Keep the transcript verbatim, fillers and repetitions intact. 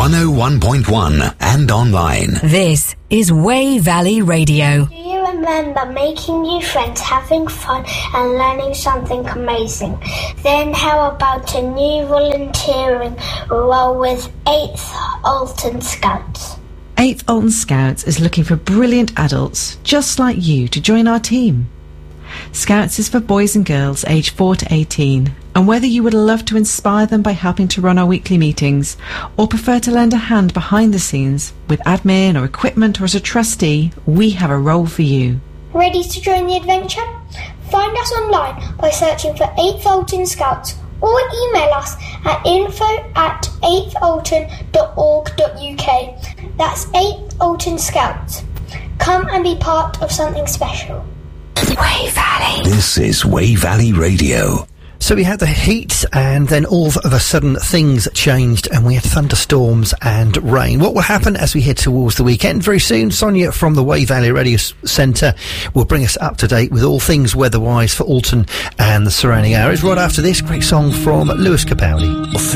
one oh one point one and online. This is Way Valley Radio. Do you remember making new friends, having fun and learning something amazing? Then how about a new volunteering role with eighth Alton Scouts? eighth Alton Scouts is looking for brilliant adults just like you to join our team. Scouts is for boys and girls aged four to eighteen, and whether you would love to inspire them by helping to run our weekly meetings or prefer to lend a hand behind the scenes with admin or equipment or as a trustee, we have a role for you. Ready to join the adventure? Find us online by searching for eighth Alton Scouts or email us at info at eighth alton dot org dot uk. That's eighth Alton Scouts. Come and be part of something special. Way Valley. This is Way Valley Radio. So we had the heat, and then all of a sudden things changed and we had thunderstorms and rain. What will happen as we head towards the weekend? Very soon, Sonia from the Way Valley Radio Centre will bring us up to date with all things weather-wise for Alton and the surrounding areas. Right after this, great song from Lewis Capaldi.